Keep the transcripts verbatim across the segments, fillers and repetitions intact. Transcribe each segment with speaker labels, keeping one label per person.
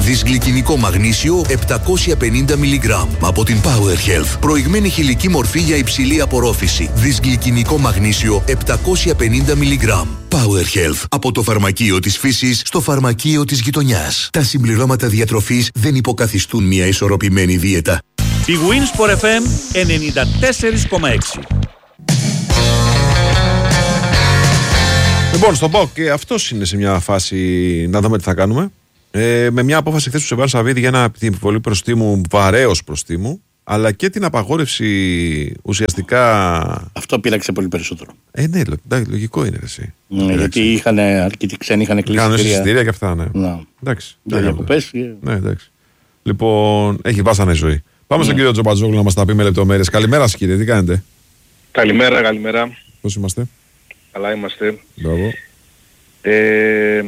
Speaker 1: Δυσγλυκινικό μαγνήσιο επτακόσια πενήντα μιλιγκράμμ από την Power Health. Προηγμένη χηλική μορφή για υψηλή απορρόφηση. Δυσγλυκινικό μαγνήσιο επτακόσια πενήντα μιλιγκράμμ. Power Health. Από το φαρμακείο της φύσης στο φαρμακείο της γειτονιάς. Τα συμπληρώματα διατροφής δεν υποκαθιστούν μια ισορροπημένη δίαιτα.
Speaker 2: Η Winsport εφ εμ ενενήντα τέσσερα κόμμα έξι.
Speaker 3: Λοιπόν, στον ΠΑΟΚ και αυτός είναι σε μια φάση να δούμε τι θα κάνουμε. Ε, με μια απόφαση χθες του Σεβάν Σαββίδη για ένα επιβολή προστίμου, βαρέως προστίμου, αλλά και την απαγόρευση ουσιαστικά.
Speaker 4: Αυτό πείραξε πολύ περισσότερο.
Speaker 3: Ε, ναι, λογικό είναι εσύ.
Speaker 4: Ναι, γιατί είχαν, αρκετοί ξένοι είχαν κλείσει
Speaker 3: εισιτήρια. εισιτήρια και αυτά, ναι.
Speaker 4: Να.
Speaker 3: Εντάξει.
Speaker 4: Για διακοπές.
Speaker 3: Ναι, εντάξει. Λοιπόν, έχει βάσανε ζωή. Πάμε ναι. στον κύριο Τζομπατζόγλου να μας τα πει με λεπτομέρειες. Καλημέρα σας, κύριε, τι κάνετε?
Speaker 5: Καλημέρα, καλημέρα.
Speaker 3: Πώς είμαστε?
Speaker 5: Καλά είμαστε.
Speaker 3: Μπράβο.
Speaker 5: Ε,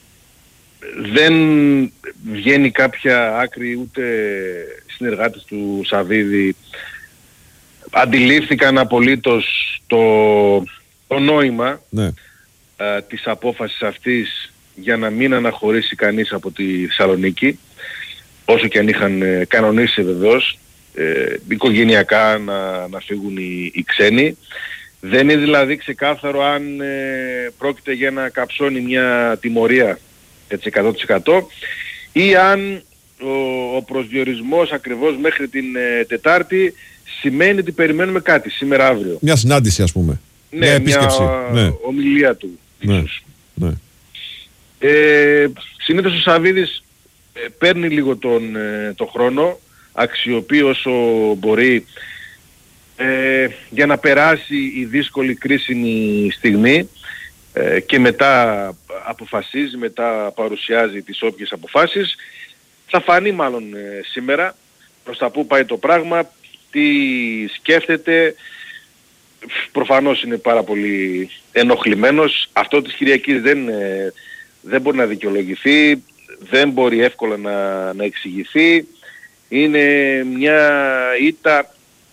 Speaker 5: δεν βγαίνει κάποια άκρη, ούτε συνεργάτες του Σαββίδη αντιλήφθηκαν απολύτως το, το νόημα
Speaker 3: ναι.
Speaker 5: α, της απόφασης αυτής για να μην αναχωρήσει κανείς από τη Θεσσαλονίκη, όσο και αν είχαν ε, κανονίσει βεβαίως ε, οικογενειακά να, να φύγουν οι, οι ξένοι. Δεν είναι δηλαδή ξεκάθαρο αν ε, πρόκειται για να καψώνει μια τιμωρία έτσι εκατό τοις εκατό ή αν ο, ο προσδιορισμός ακριβώς μέχρι την ε, Τετάρτη σημαίνει ότι περιμένουμε κάτι σήμερα αύριο.
Speaker 3: Μια συνάντηση ας πούμε.
Speaker 5: Ναι,
Speaker 3: μια επίσκεψη.
Speaker 5: Μια
Speaker 3: ναι.
Speaker 5: ομιλία του.
Speaker 3: Ναι. Ναι.
Speaker 5: Ε, συνήθως ο Σαββίδης ε, παίρνει λίγο τον, ε, τον χρόνο, αξιοποιεί όσο μπορεί ε, για να περάσει η δύσκολη κρίσιμη στιγμή ε, και μετά αποφασίζει, μετά παρουσιάζει τις όποιες αποφάσεις. Θα φανεί μάλλον ε, σήμερα προς τα που πάει το πράγμα, τι σκέφτεται. Προφανώς είναι πάρα πολύ ενοχλημένος. Αυτό της Κυριακής δεν, ε, δεν μπορεί να δικαιολογηθεί, δεν μπορεί εύκολα να, να εξηγηθεί. Είναι μια ήττα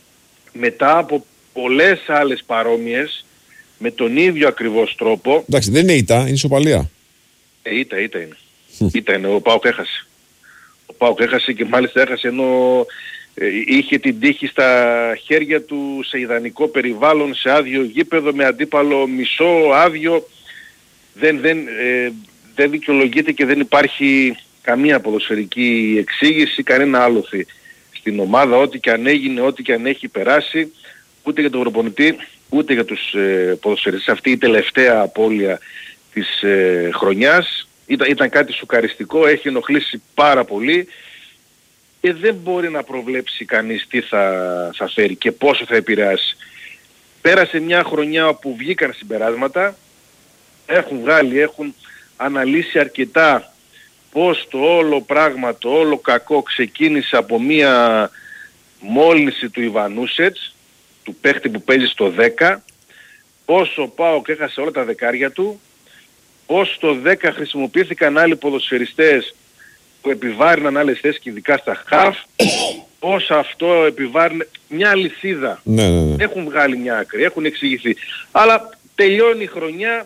Speaker 5: μετά από πολλές άλλες παρόμοιες με τον ίδιο ακριβώς τρόπο.
Speaker 3: Εντάξει, δεν είναι ήττα, είναι ισοπαλία.
Speaker 5: Ε, ήττα, ήττα είναι. Ήττα είναι, ο ΠΑΟΚ έχασε. Ο ΠΑΟΚ έχασε και μάλιστα έχασε ενώ ε, είχε την τύχη στα χέρια του σε ιδανικό περιβάλλον, σε άδειο γήπεδο με αντίπαλο μισό άδειο. Δεν, δεν, ε, δεν δικαιολογείται και δεν υπάρχει καμία ποδοσφαιρική εξήγηση, κανένα άλοθη στην ομάδα, ό,τι και αν έγινε, ό,τι και αν έχει περάσει, ούτε για τον προπονητή, ούτε για τους ε, ποδοσφαιριστές. Αυτή η τελευταία απώλεια της ε, χρονιάς ήταν, ήταν κάτι σουκαριστικό, έχει ενοχλήσει πάρα πολύ και δεν μπορεί να προβλέψει κανείς τι θα, θα φέρει και πόσο θα επηρεάσει. Πέρασε μια χρονιά όπου βγήκαν συμπεράσματα, έχουν βγάλει, έχουν αναλύσει αρκετά πως το όλο πράγμα, το όλο κακό ξεκίνησε από μια μόλυνση του Ιβανούσετς, του παίχτη που παίζει στο δέκα, πως ο ΠΑΟΚ έχασε όλα τα δεκάρια του, πως στο δέκα χρησιμοποιήθηκαν άλλοι ποδοσφαιριστές που επιβάρυναν άλλες θέσεις και ειδικά στα χαφ, πως αυτό επιβάρυνε μια αλυσίδα.
Speaker 3: Ναι, ναι, ναι.
Speaker 5: Έχουν βγάλει μια άκρη, έχουν εξηγηθεί. Αλλά τελειώνει η χρονιά,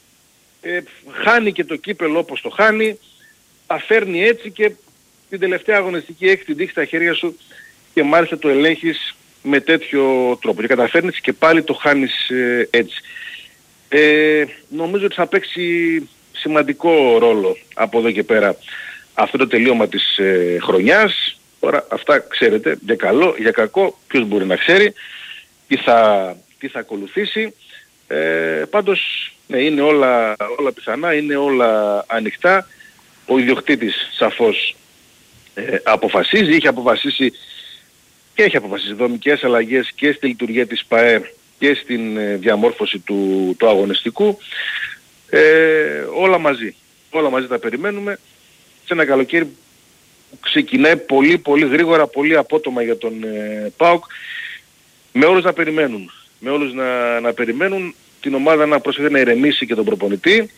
Speaker 5: ε, χάνει και το κύπελο όπως το χάνει, τα φέρνει έτσι και την τελευταία αγωνιστική έχει την τύχη στα χέρια σου και μάλιστα το ελέγχεις με τέτοιο τρόπο και καταφέρνεις και πάλι το χάνεις ε, έτσι. Ε, νομίζω ότι θα παίξει σημαντικό ρόλο από εδώ και πέρα αυτό το τελείωμα της ε, χρονιάς. Τώρα αυτά ξέρετε, για καλό, για κακό, ποιος μπορεί να ξέρει τι θα, τι θα ακολουθήσει. Ε, πάντως ναι, είναι όλα, όλα πιθανά, είναι όλα ανοιχτά. Ο ιδιοκτήτης σαφώς ε, αποφασίζει, είχε αποφασίσει και έχει αποφασίσει δομικές αλλαγές και στη λειτουργία της ΠΑΕ και στην ε, διαμόρφωση του, του αγωνιστικού. Ε, όλα μαζί. Όλα μαζί τα περιμένουμε σε ένα καλοκαίρι που ξεκινάει πολύ πολύ γρήγορα, πολύ απότομα για τον ε, ΠΑΟΚ, με όλους να περιμένουν. Με όλους να, να περιμένουν, την ομάδα να προσφέρει να ηρεμήσει και τον προπονητή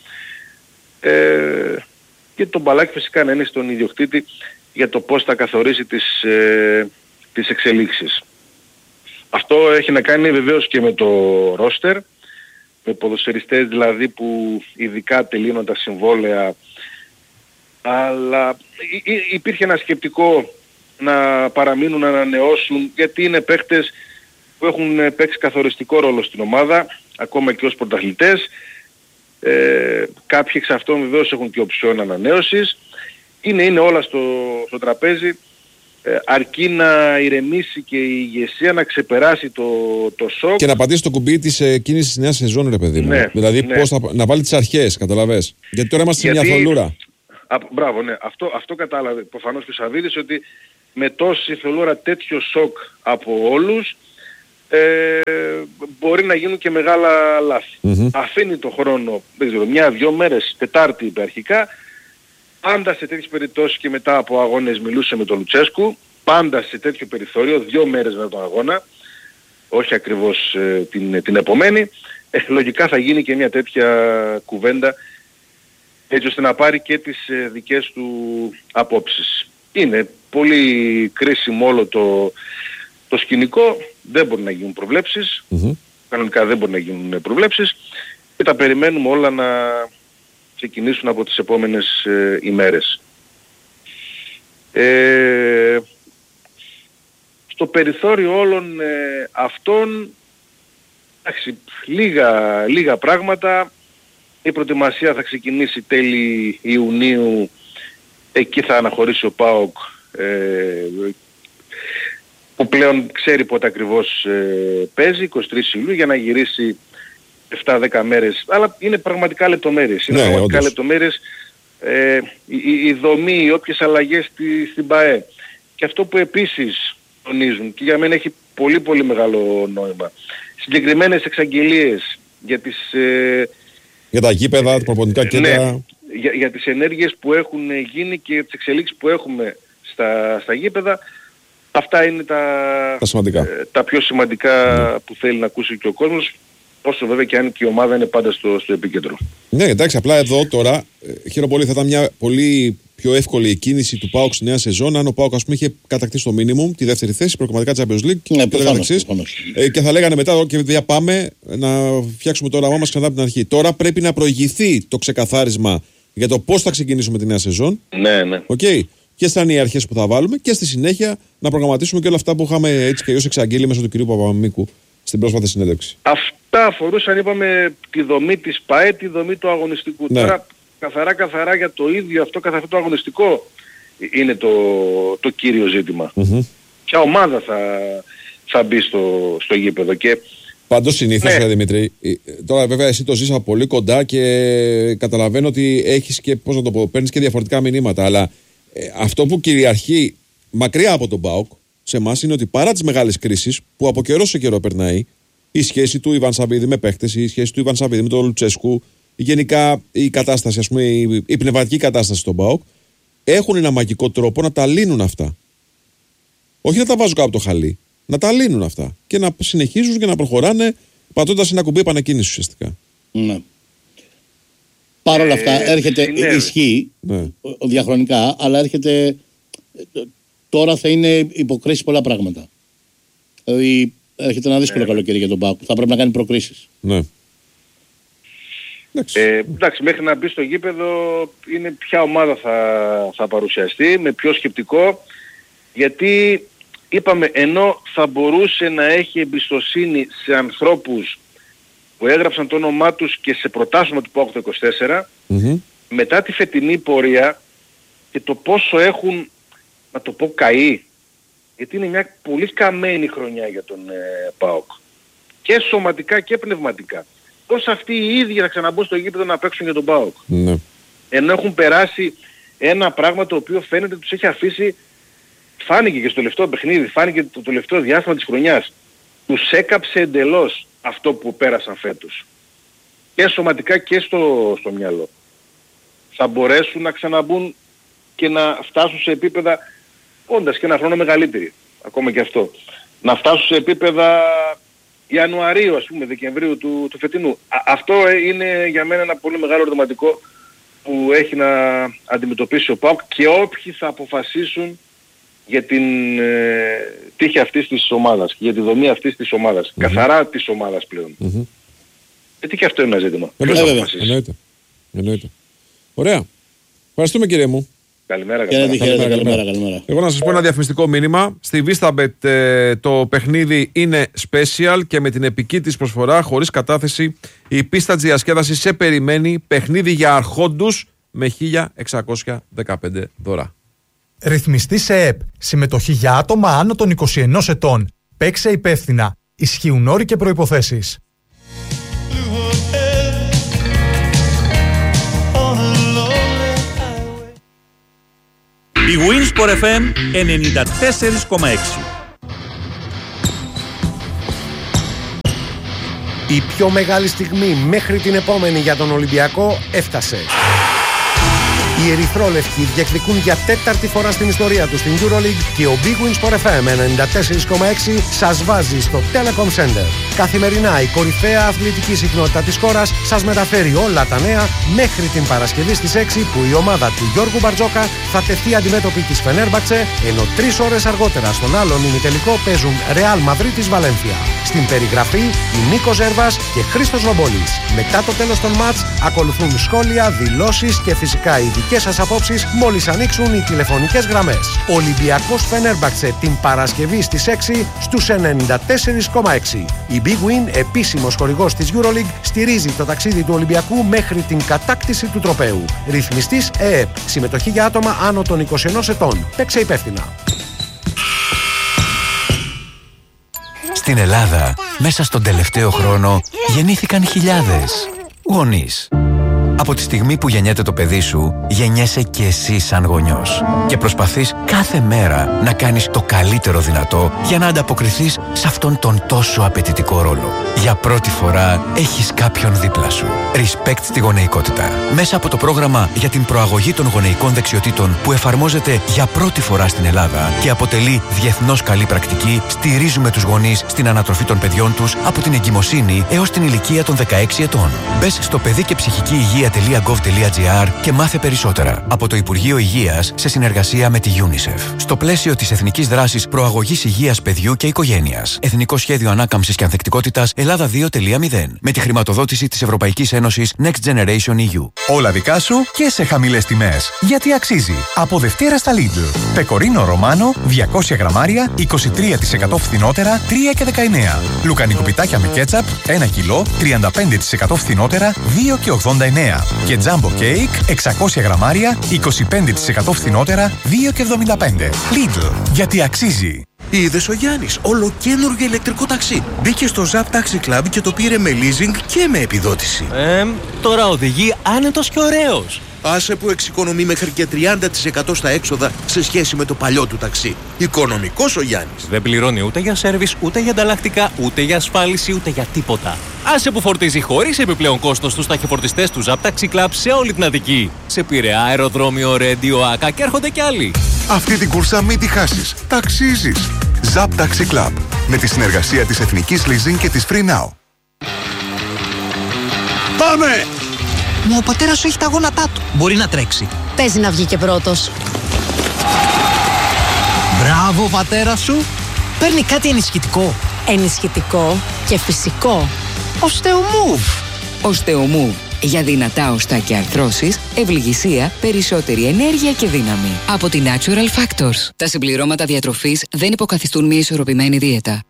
Speaker 5: ε, και τον μπαλάκι φυσικά να είναι στον ιδιοκτήτη για το πώς θα καθορίσει τις, ε, τις εξελίξεις. Αυτό έχει να κάνει βεβαίως και με το ρόστερ, με ποδοσφαιριστές δηλαδή που ειδικά τελείωναν τα συμβόλαια αλλά υ- υ- υπήρχε ένα σκεπτικό να παραμείνουν, να ανανεώσουν, γιατί είναι παίχτες που έχουν παίξει καθοριστικό ρόλο στην ομάδα, ακόμα και ως πρωταθλητές. Ε, κάποιοι εξ αυτών βεβαίως έχουν και οψιόν ανανέωσης. Είναι, είναι όλα στο, στο τραπέζι, ε, αρκεί να ηρεμήσει και η ηγεσία, να ξεπεράσει το, το σοκ.
Speaker 3: Και να πατήσει το κουμπί της ε, κίνησης της νέας σεζόν, ρε παιδί μου.
Speaker 5: Ναι,
Speaker 3: δηλαδή
Speaker 5: ναι.
Speaker 3: πώς θα, να βάλει τις αρχές, καταλαβες. Γιατί τώρα είμαστε
Speaker 5: Γιατί,
Speaker 3: σε μια θολούρα.
Speaker 5: Α, μπράβο, ναι. Αυτό, αυτό κατάλαβε προφανώς και ο Σαββίδης, ότι με τόση θολούρα, τέτοιο σοκ από όλους, ε, μπορεί να γίνουν και μεγάλα λάθη.
Speaker 3: Mm-hmm.
Speaker 5: Αφήνει το χρόνο, δεν ξέρω, μια-δυο μέρες, Τετάρτη είπε αρχικά, πάντα σε τέτοιες περιπτώσεις και μετά από αγώνες μιλούσε με τον Λουτσέσκου, πάντα σε τέτοιο περιθώριο, δύο μέρες μετά τον αγώνα, όχι ακριβώς ε, την, την επομένη, ε, λογικά θα γίνει και μια τέτοια κουβέντα, έτσι ώστε να πάρει και τις ε, δικές του απόψεις. Είναι πολύ κρίσιμο όλο το, το σκηνικό, δεν μπορεί να γίνουν προβλέψεις,
Speaker 3: Mm-hmm.
Speaker 5: κανονικά δεν μπορεί να γίνουν προβλέψεις και τα περιμένουμε όλα να ξεκινήσουν από τις επόμενες ε, ημέρες. Ε, στο περιθώριο όλων ε, αυτών, εντάξει, λίγα, λίγα πράγματα. Η προετοιμασία θα ξεκινήσει τέλη Ιουνίου, εκεί θα αναχωρήσει ο ΠΑΟΚ, ε, που πλέον ξέρει πότε ακριβώς ε, παίζει, εικοστή τρίτη Ιουλίου, για να γυρίσει επτά δέκα μέρες. Αλλά είναι πραγματικά λεπτομέρειες. Είναι
Speaker 3: Ναι,
Speaker 5: πραγματικά
Speaker 3: όντως.
Speaker 5: λεπτομέρειες. Ε, η, η δομή, οι όποιες αλλαγές στη, στην ΠΑΕ. Και αυτό που επίσης τονίζουν, και για μένα έχει πολύ πολύ μεγάλο νόημα, συγκεκριμένες εξαγγελίες για τις... Ε,
Speaker 3: Για τα γήπεδα, τα προπονητικά κέντρα.
Speaker 5: ναι, για, για τις ενέργειες που έχουν γίνει και τις εξελίξεις που έχουμε στα, στα γήπεδα. Αυτά είναι τα,
Speaker 3: Τα σημαντικά.
Speaker 5: ε, τα πιο σημαντικά mm. που θέλει να ακούσει και ο κόσμος, όσο βέβαια και αν και η ομάδα είναι πάντα στο, στο επίκεντρο.
Speaker 3: Ναι, εντάξει, απλά εδώ τώρα ε, χαίρομαι πολύ. Θα ήταν μια πολύ πιο εύκολη κίνηση του ΠΑΟΚ στη νέα σεζόν αν ο ΠΑΟΚ, ας πούμε, είχε κατακτήσει το minimum, τη δεύτερη θέση, προκριματικά Champions League
Speaker 4: Ναι,
Speaker 3: και,
Speaker 4: προφανώς,
Speaker 3: ε, και θα λέγανε μετά, και παιδιά πάμε να φτιάξουμε το όραμά μας ξανά από την αρχή. Τώρα πρέπει να προηγηθεί το ξεκαθάρισμα για το πώς θα ξεκινήσουμε τη νέα σεζόν.
Speaker 5: Ναι, ναι.
Speaker 3: Okay. Ποιες θα είναι οι αρχές που θα βάλουμε και στη συνέχεια να προγραμματίσουμε και όλα αυτά που είχαμε έτσι και αλλιώς εξαγγείλει μέσω του κ. Παπαμαμίκου στην πρόσφατη συνέντευξη.
Speaker 5: Αυτά αφορούσαν, είπαμε, τη δομή της ΠΑΕ, τη δομή του αγωνιστικού.
Speaker 3: Ναι.
Speaker 5: Τώρα καθαρά καθαρά για το ίδιο αυτό, καθ' αυτό το αγωνιστικό είναι το, το κύριο ζήτημα.
Speaker 3: Mm-hmm.
Speaker 5: Ποια ομάδα θα, θα μπει στο, στο γήπεδο. Και
Speaker 3: πάντως συνήθως,
Speaker 5: ναι.
Speaker 3: Δημήτρη, τώρα βέβαια εσύ το ζεις από πολύ κοντά και καταλαβαίνω ότι έχεις και, πώς να το πω, παίρνεις και διαφορετικά μηνύματα, αλλά ε, αυτό που κυριαρχεί μακριά από τον ΠΑΟΚ σε εμάς είναι ότι παρά τις μεγάλες κρίσεις που από καιρό σε καιρό περνάει, η σχέση του Ιβάν Σαββίδη με παίχτες, η σχέση του Ιβάν Σαββίδη με τον Λουτσέσκου, γενικά η κατάσταση, ας πούμε, η, η πνευματική κατάσταση στον ΠΑΟΚ, έχουν ένα μαγικό τρόπο να τα λύνουν αυτά. Όχι να τα βάζουν κάτω από το χαλί, να τα λύνουν αυτά και να συνεχίζουν και να προχωράνε πατώντας ένα κουμπί επανεκκίνησης ουσιαστικά.
Speaker 4: Ναι. Παρ' όλα αυτά
Speaker 5: Ε,
Speaker 4: έρχεται,
Speaker 5: συνέβη.
Speaker 4: ισχύει
Speaker 3: Ναι.
Speaker 4: ο- ο- διαχρονικά, αλλά έρχεται ε, τώρα θα είναι υποκρίσεις πολλά πράγματα. Δηλαδή έρχεται ένα δύσκολο καλοκαίρι για τον ΠΑΟΚ. Θα πρέπει να κάνει προκρίσεις.
Speaker 3: Ναι. Εντάξει.
Speaker 5: Ε, εντάξει, μέχρι να μπει στο γήπεδο είναι ποια ομάδα θα, θα παρουσιαστεί, με ποιο σκεπτικό, γιατί είπαμε, ενώ θα μπορούσε να έχει εμπιστοσύνη σε ανθρώπους που έγραψαν το όνομά τους και σε προτάσμα του ΠΑΟΚ το είκοσι τέσσερα,
Speaker 3: Mm-hmm.
Speaker 5: μετά τη φετινή πορεία και το πόσο έχουν, να το πω, καεί, γιατί είναι μια πολύ καμένη χρονιά για τον ε, ΠΑΟΚ, και σωματικά και πνευματικά. Πώς αυτοί οι ίδιοι θα ξαναμπούν στο γήπεδο να παίξουν για τον ΠΑΟΚ.
Speaker 3: Ναι.
Speaker 5: Ενώ έχουν περάσει ένα πράγμα το οποίο φαίνεται τους έχει αφήσει, φάνηκε και στο τελευταίο παιχνίδι, φάνηκε το τελευταίο διάστημα της χρονιάς. Τους έκαψε εντελώς αυτό που πέρασαν φέτος. Και σωματικά και στο, στο μυαλό. Θα μπορέσουν να ξαναμπούν και να φτάσουν σε επίπεδα, όντας και ένα χρόνο μεγαλύτεροι, ακόμα και αυτό, να φτάσουν σε επίπεδα Ιανουαρίου, ας πούμε, Δεκεμβρίου του, του φετινού. Α, αυτό είναι για μένα ένα πολύ μεγάλο ερωτηματικό που έχει να αντιμετωπίσει ο ΠΑΟΚ και όποιοι θα αποφασίσουν για την ε, τύχη αυτής της ομάδας, για τη δομή αυτής της ομάδας, mm-hmm. καθαρά της ομάδας πλέον.
Speaker 3: Mm-hmm.
Speaker 5: Γιατί και αυτό είναι ένα ζήτημα.
Speaker 3: Ε,
Speaker 5: Ποιος θα
Speaker 3: βέβαια,
Speaker 5: αποφασίσει.
Speaker 3: εννοείται. εννοείται. Ωραία. Ευχαριστούμε, κύριε μου.
Speaker 5: Καλημέρα,
Speaker 4: Χαίρετε,
Speaker 5: καλημέρα.
Speaker 4: χαίρετε, καλημέρα, καλημέρα.
Speaker 3: Εγώ να σας πω ένα διαφημιστικό μήνυμα. Στη VistaBet ε, το παιχνίδι είναι special και με την επική της προσφορά, χωρίς κατάθεση, η πίστα της διασκέδασης σε περιμένει. Παιχνίδι για αρχόντους με χίλια εξακόσια δεκαπέντε δώρα.
Speaker 6: Ρυθμιστή σε ΕΕΠ. Συμμετοχή για άτομα άνω των είκοσι ενός ετών. Παίξε υπεύθυνα. Ισχύουν όροι και προϋποθέσεις.
Speaker 2: Η Winsport εφ εμ ενενήντα τέσσερα κόμμα έξι.
Speaker 7: Η πιο μεγάλη στιγμή μέχρι την επόμενη για τον Ολυμπιακό έφτασε. Οι ερυθρόλευκοι διεκδικούν για τέταρτη φορά στην ιστορία τους στην EuroLeague και ο Big Win Sport εφ εμ ενενήντα τέσσερα κόμμα έξι σας βάζει στο Telecom Center. Καθημερινά η κορυφαία αθλητική συχνότητα της χώρας σας μεταφέρει όλα τα νέα μέχρι την Παρασκευή στις έξι που η ομάδα του Γιώργου Μπαρτζόκα θα τεθεί αντιμέτωπη της Φενέρμπαξε, ενώ τρεις ώρες αργότερα στον άλλον ημιτελικό παίζουν Real Madrid Βαλένθια. Στην περιγραφή η Νίκος Ζέρβας και Χρήστος Ρομπόλης. Μετά το τέλος των μάτς ακολουθούν σχόλια, δηλώσεις και φυσικά ειδικές σας απόψεις μόλις ανοίξουν οι τηλεφωνικές γραμμές. Ολυμπιακός Φενέρμπαξε την Παρασκευή στις έξι στους ενενήντα τέσσερα κόμμα έξι. Η Big Win, επίσημος χορηγός της EuroLeague, στηρίζει το ταξίδι του Ολυμπιακού μέχρι την κατάκτηση του τροπαίου. Ρυθμιστής ΕΕΠ. Συμμετοχή για άτομα άνω των είκοσι ενός ετών. Παίξε υπεύθυνα.
Speaker 8: Στην Ελλάδα, μέσα στον τελευταίο χρόνο, γεννήθηκαν χιλιάδες γονείς. Από τη στιγμή που γεννιέται το παιδί σου, γεννιέσαι και εσύ σαν γονιός. Και προσπαθείς κάθε μέρα να κάνεις το καλύτερο δυνατό για να ανταποκριθείς σε αυτόν τον τόσο απαιτητικό ρόλο. Για πρώτη φορά έχεις κάποιον δίπλα σου. Respect στη γονεϊκότητα. Μέσα από το πρόγραμμα για την προαγωγή των γονεϊκών δεξιοτήτων που εφαρμόζεται για πρώτη φορά στην Ελλάδα και αποτελεί διεθνώς καλή πρακτική, στηρίζουμε τους γονείς στην ανατροφή των παιδιών τους από την εγκυμοσύνη έως την ηλικία των δεκαέξι ετών. Μπες στο παιδί και ψυχική υγεία τελεία γκοβ τελεία τζι άρ και μάθε περισσότερα από το Υπουργείο Υγείας σε συνεργασία με τη UNICEF. Στο πλαίσιο της Εθνικής Δράσης Προαγωγής Υγείας Παιδιού και Οικογένειας. Εθνικό Σχέδιο Ανάκαμψης και Ανθεκτικότητας Ελλάδα δύο κόμμα μηδέν. Με τη χρηματοδότηση της Ευρωπαϊκής Ένωσης Next Generation ι γιου.
Speaker 9: Όλα δικά σου και σε χαμηλές τιμές. Γιατί αξίζει. Από Δευτέρα στα Lidl. Πεκορίνο Ρωμάνο διακόσια γραμμάρια είκοσι τρία τοις εκατό φθηνότερα τρία και δεκαεννέα. Λουκανικό πιτάκια με κέτσαπ ένα κιλό τριάντα πέντε τοις εκατό φθηνότερα δύο και ογδόντα εννέα. Και Jumbo Cake εξακόσια γραμμάρια είκοσι πέντε τοις εκατό φθηνότερα δύο και εβδομήντα πέντε. Lidl. Γιατί αξίζει.
Speaker 10: Είδες ο Γιάννης, ολοκαίνουργιο ηλεκτρικό ταξί. Μπήκε στο Zap Taxi Club και το πήρε με leasing και με επιδότηση.
Speaker 11: Ε, τώρα οδηγεί άνετος και ωραίος.
Speaker 10: Άσε που εξοικονομεί μέχρι και τριάντα τοις εκατό στα έξοδα σε σχέση με το παλιό του ταξί. Οικονομικός ο Γιάννης.
Speaker 11: Δεν πληρώνει ούτε για σέρβις, ούτε για ανταλλακτικά, ούτε για ασφάλιση, ούτε για τίποτα. Άσε που φορτίζει χωρίς επιπλέον κόστος στους ταχυφορτιστές του Zap Taxi Club σε όλη την Αττική. Σε Πειραιά, αεροδρόμιο, Ρέντιο, Άκα και έρχονται κι άλλοι.
Speaker 12: Αυτή την κούρσα μην τη χάσεις. Ταξίζεις. Zap Taxi Club. Με τη συνεργασία της Εθνικής Leasing και της Free Now.
Speaker 13: Πάμε! Μα ο πατέρας σου έχει τα γόνατά του. Μπορεί να τρέξει.
Speaker 14: Παίζει να βγει και πρώτος.
Speaker 13: Μπράβο, πατέρα σου. Παίρνει κάτι ενισχυτικό.
Speaker 14: Ενισχυτικό και φυσικό.
Speaker 13: Οστεομούβ.
Speaker 15: Οστεομούβ. Για δυνατά οστά και αρθρώσεις, ευληγησία, περισσότερη ενέργεια και δύναμη. Από τη Natural Factors. Τα συμπληρώματα διατροφής δεν υποκαθιστούν μια ισορροπημένη δίαιτα.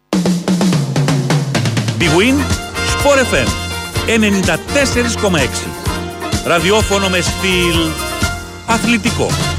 Speaker 2: Big Win Sport εφ εμ ενενήντα τέσσερα κόμμα έξι. Ραδιόφωνο με στυλ αθλητικό.